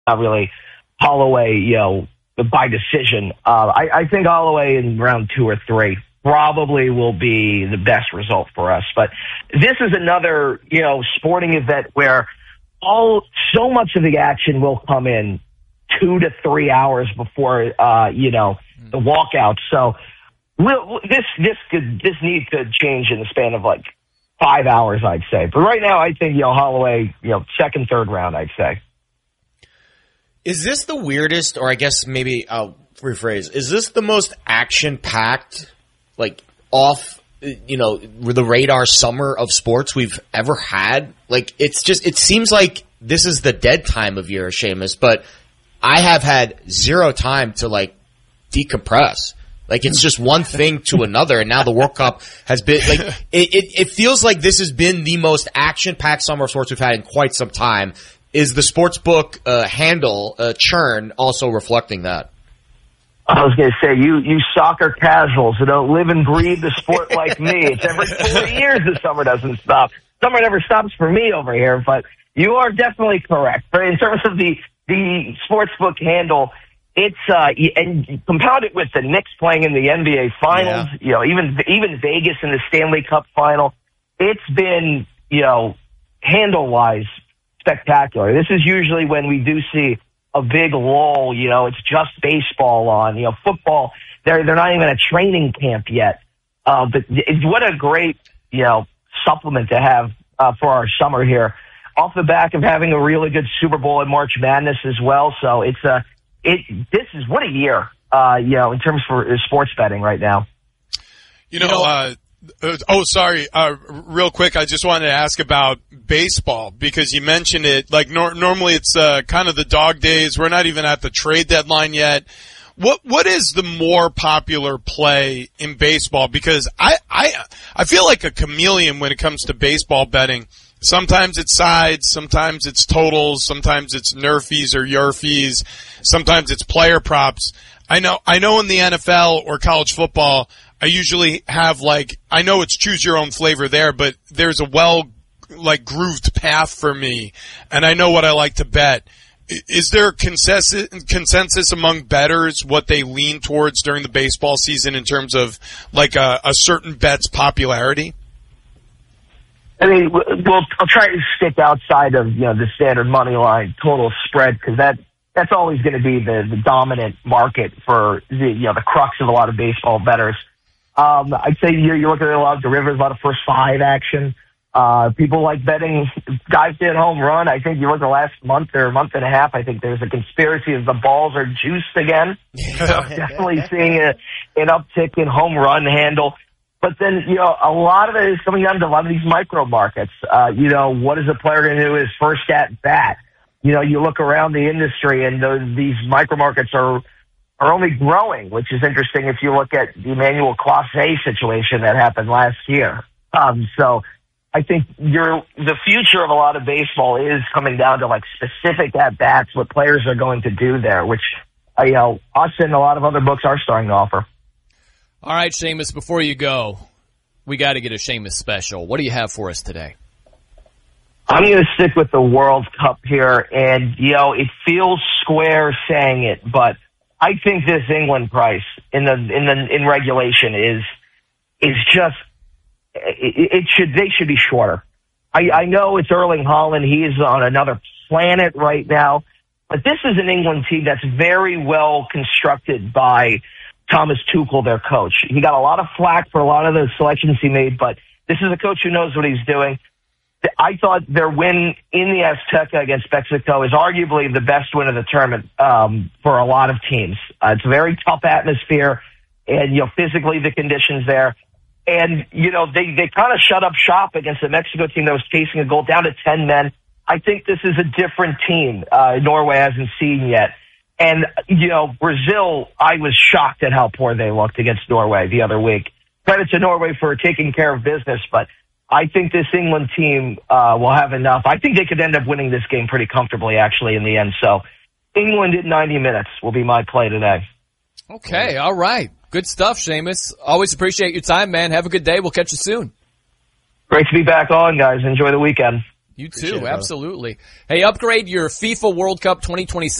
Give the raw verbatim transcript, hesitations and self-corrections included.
not really Holloway, you know, by decision. Uh, I, I think Holloway in round two or three probably will be the best result for us. But this is another, you know, sporting event where all so much of the action will come in two to three hours before, uh, you know, the walkout. So we'll, this this could this needs to change in the span of like five hours, I'd say. But right now, I think, you know, Holloway, you know, second, third round, I'd say. Is this the weirdest, or I guess maybe I'll rephrase, is this the most action-packed, like, off, you know, the radar summer of sports we've ever had? Like, it's just, it seems like this is the dead time of year, Seamus, but I have had zero time to, like, decompress. Like, it's just one thing to another, and now the World Cup has been, like, it, it, it feels like this has been the most action-packed summer of sports we've had in quite some time. Is the sportsbook uh, handle, uh, churn, also reflecting that? I was going to say, you you soccer casuals who don't live and breathe the sport like me. It's every four years the summer doesn't stop. Summer never stops for me over here, but you are definitely correct. But in terms of the, the sportsbook handle, it's, uh, and compound it with the Knicks playing in the N B A Finals, yeah. you know, even, even Vegas in the Stanley Cup Final. It's been, you know, handle-wise, spectacular. This is usually when we do see a big lull, you know, it's just baseball on, you know, football, they're, they're not even at training camp yet. Uh, but it, what a great, you know, supplement to have, uh, for our summer here off the back of having a really good Super Bowl and March Madness as well. So it's a, it, this is what a year, uh, you know, in terms for sports betting right now. You know, you know uh, Uh, oh, sorry. Uh, real quick, I just wanted to ask about baseball because you mentioned it. Like nor- normally, it's uh, kind of the dog days. We're not even at the trade deadline yet. What what is the more popular play in baseball? Because I I I feel like a chameleon when it comes to baseball betting. Sometimes it's sides, sometimes it's totals, sometimes it's nerfies or yerfies, sometimes it's player props. I know I know in the N F L or college football, I usually have like, I know it's choose your own flavor there, but there's a well, like grooved path for me, and I know what I like to bet. Is there consensus, consensus among bettors what they lean towards during the baseball season in terms of like a, a certain bet's popularity? I mean, we'll, I'll try to stick outside of, you know, the standard money line total spread because that, that's always going to be the, the dominant market for the, you know, the crux of a lot of baseball bettors. Um, I'd say you're, you're looking at a lot of derivatives, a lot of first five action. Uh, people like betting guys hit home run. I think you look at the last month or month and a half, I think there's a conspiracy as the balls are juiced again. So definitely seeing a, an uptick in home run handle. But then, you know, a lot of it is coming down to a lot of these micro markets. Uh, you know, what is a player going to do his first at bat? You know, you look around the industry and those, these micro markets are, are only growing, which is interesting if you look at the Emmanuel Clase situation that happened last year. Um, so I think you're, the future of a lot of baseball is coming down to like specific at bats, what players are going to do there, which, uh, you know, us and a lot of other books are starting to offer. All right, Seamus, before you go, we got to get a Seamus special. What do you have for us today? I'm going to stick with the World Cup here, and, you know, it feels square saying it, but I think this England price in the in the in regulation is is just it, it should they should be shorter. I, I know it's Erling Haaland; he is on another planet right now, but this is an England team that's very well constructed by Thomas Tuchel, their coach. He got a lot of flack for a lot of the selections he made, but this is a coach who knows what he's doing. I thought their win in the Azteca against Mexico is arguably the best win of the tournament um, for a lot of teams. Uh, it's a very tough atmosphere, and you know physically the conditions there. And you know they they kind of shut up shop against the Mexico team that was chasing a goal down to ten men. I think this is a different team uh, Norway hasn't seen yet. And you know Brazil, I was shocked at how poor they looked against Norway the other week. Credit to Norway for taking care of business, but I think this England team uh, will have enough. I think they could end up winning this game pretty comfortably, actually, in the end. So England in ninety minutes will be my play today. Okay, all right. Good stuff, Seamus. Always appreciate your time, man. Have a good day. We'll catch you soon. Great to be back on, guys. Enjoy the weekend. You too, absolutely. Hey, upgrade your FIFA World Cup twenty twenty-six